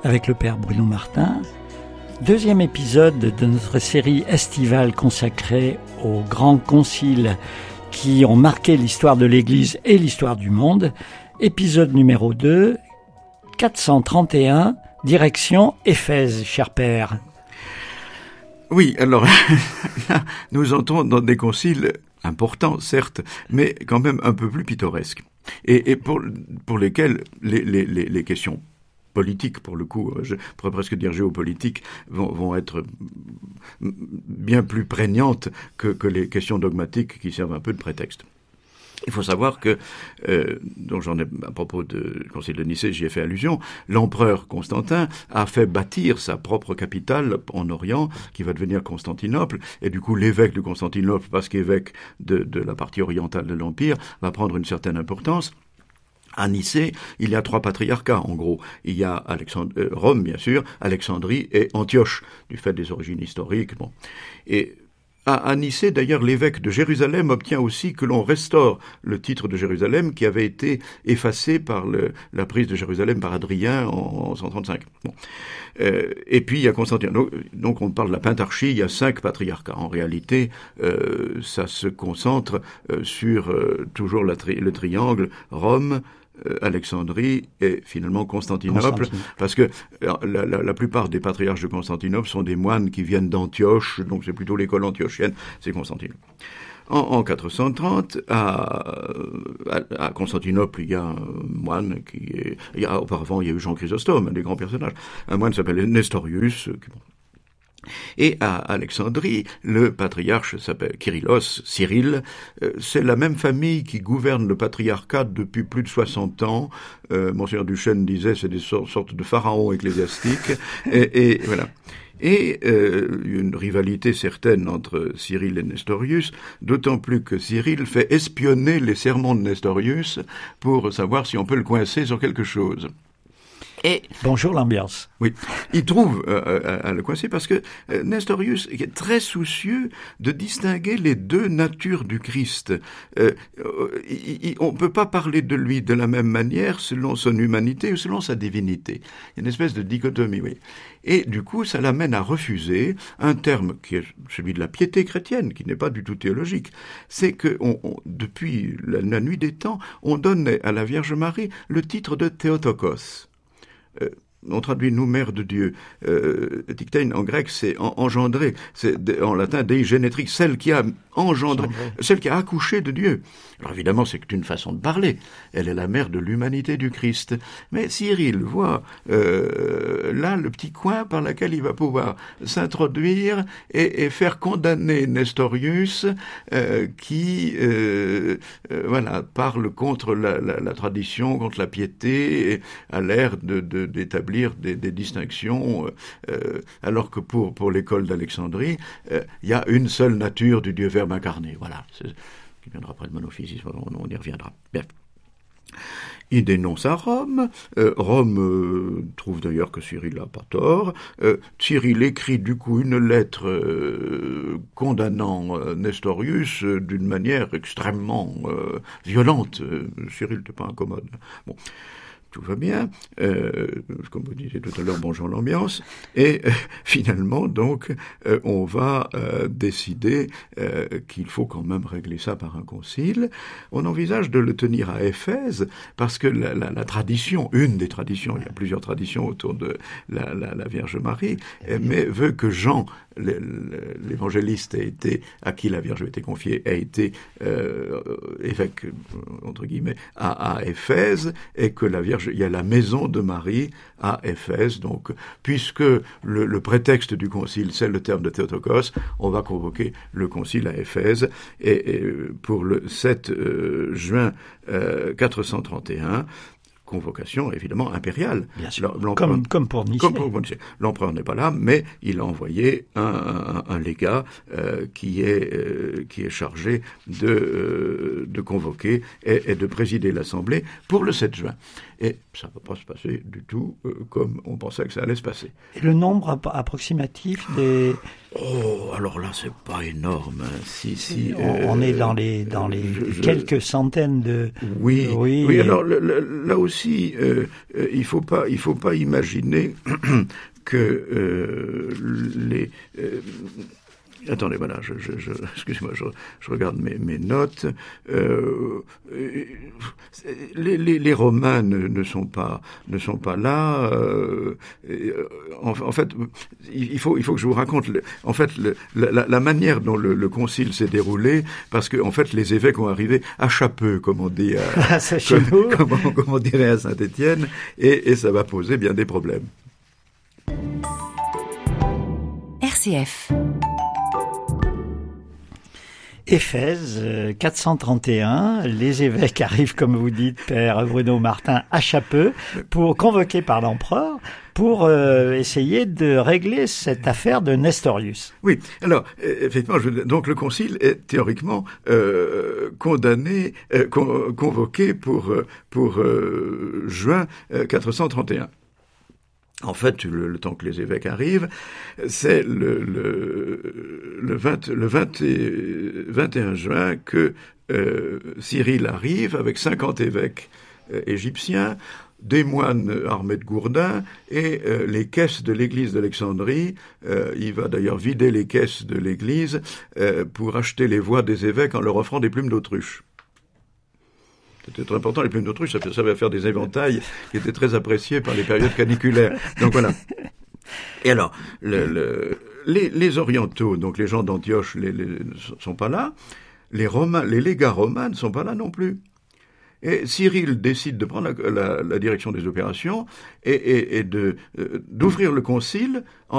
avec le père Bruno Martin. Deuxième épisode de notre série estivale consacrée aux grands conciles qui ont marqué l'histoire de l'Église et l'histoire du monde. Épisode numéro 2, 431, direction Éphèse, cher père. Oui, alors là, nous entrons dans des conciles importants, certes, mais quand même un peu plus pittoresques. Et pour lesquels les questions politiques, pour le coup, je pourrais presque dire géopolitiques, vont être bien plus prégnantes que les questions dogmatiques qui servent un peu de prétexte. Il faut savoir que, donc j'en ai à propos du Concile de Nicée, j'y ai fait allusion, l'empereur Constantin a fait bâtir sa propre capitale en Orient, qui va devenir Constantinople, et du coup l'évêque de Constantinople, parce qu'évêque de la partie orientale de l'Empire, va prendre une certaine importance. À Nicée, il y a 3 patriarcats, en gros. Il y a Rome, bien sûr, Alexandrie et Antioche, du fait des origines historiques. Bon. Et à Nicée, d'ailleurs, l'évêque de Jérusalem obtient aussi que l'on restaure le titre de Jérusalem qui avait été effacé par la prise de Jérusalem par Adrien en 135. Bon. Et puis, il y a Constantinople. Donc, on parle de la pentarchie, il y a 5 patriarcats. En réalité, ça se concentre sur toujours le triangle Rome, Alexandrie et finalement Constantinople, parce que la plupart des patriarches de Constantinople sont des moines qui viennent d'Antioche, donc c'est plutôt l'école antiochienne, c'est Constantinople. En 430, à Constantinople, il y a un moine auparavant, il y a eu Jean Chrysostome, un des grands personnages. Un moine s'appelle Nestorius, et à Alexandrie, le patriarche s'appelle Cyril. C'est la même famille qui gouverne le patriarcat depuis plus de 60 ans. Monseigneur Duchesne disait c'est des sortes de pharaons ecclésiastiques. Et voilà. Et une rivalité certaine entre Cyril et Nestorius, d'autant plus que Cyril fait espionner les sermons de Nestorius pour savoir si on peut le coincer sur quelque chose. Et bonjour l'ambiance. Oui, il trouve à le coincer parce que Nestorius est très soucieux de distinguer les 2 natures du Christ. On ne peut pas parler de lui de la même manière selon son humanité ou selon sa divinité. Il y a une espèce de dichotomie, oui. Et du coup, ça l'amène à refuser un terme qui est celui de la piété chrétienne, qui n'est pas du tout théologique. C'est que depuis la nuit des temps, on donne à la Vierge Marie le titre de Théotokos. On traduit nous mère de Dieu. Dictein en grec c'est engendré, c'est en latin dei genetrix, celle qui a engendré, celle qui a accouché de Dieu. Alors évidemment c'est une façon de parler. Elle est la mère de l'humanité du Christ. Mais Cyril voit là le petit coin par lequel il va pouvoir s'introduire et faire condamner Nestorius qui parle contre la tradition, contre la piété, et a l'air d'établir des distinctions, alors que pour l'école d'Alexandrie, il y a une seule nature du Dieu Verbe incarné. Voilà, qui viendra après le monophysisme, on y reviendra. Bien. Il dénonce à Rome. Rome trouve d'ailleurs que Cyril n'a pas tort. Cyril écrit du coup une lettre condamnant Nestorius d'une manière extrêmement violente. Cyril n'était pas incommode. Bon. Tout va bien, comme vous disiez tout à l'heure, bonjour l'ambiance, et finalement, donc, on va décider qu'il faut quand même régler ça par un concile. On envisage de le tenir à Éphèse, parce que la tradition, une des traditions, il y a plusieurs traditions autour de la Vierge Marie, mais veut que Jean, l'évangéliste à qui la Vierge a été confiée, a été évêque, entre guillemets, à Éphèse, et que la Vierge, il y a la maison de Marie à Éphèse. Donc, puisque le prétexte du concile, c'est le terme de Théotokos, on va convoquer le concile à Éphèse, et pour le 7 juin 431, convocation évidemment impériale. Bien sûr, comme pour Nicée. L'empereur n'est pas là, mais il a envoyé un légat qui est chargé de convoquer et de présider l'Assemblée pour le 7 juin. Et ça ne va pas se passer du tout comme on pensait que ça allait se passer. Et le nombre approximatif des... Oh, alors là, c'est pas énorme. On est dans les quelques centaines de... Oui. Alors là aussi, aussi, il faut pas imaginer que les attendez, voilà, excusez-moi, je regarde mes notes. Les Romains ne sont pas là. En fait, il faut que je vous raconte. La manière dont le concile s'est déroulé, parce que en fait, les évêques ont arrivé à Chapeux, comme on dit, comme on dirait à Saint-Étienne, et ça va poser bien des problèmes. RCF. Éphèse, 431, les évêques arrivent, comme vous dites, Père Bruno Martin, à Chapeux, convoqués par l'empereur, pour essayer de régler cette affaire de Nestorius. Oui, alors, effectivement, donc le concile est théoriquement convoqué pour juin 431. En fait, le temps que les évêques arrivent, c'est le 21 juin que Cyril arrive avec 50 évêques égyptiens, des moines armés de gourdins et les caisses de l'église d'Alexandrie. Il va d'ailleurs vider les caisses de l'église pour acheter les voix des évêques en leur offrant des plumes d'autruche. C'était très important, les plumes d'autruche, ça va faire des éventails qui étaient très appréciés par les périodes caniculaires. Donc voilà. Et alors, les orientaux, donc les gens d'Antioche, sont pas là. Les légats romains ne sont pas là non plus. Et Cyril décide de prendre la direction des opérations et d'ouvrir le concile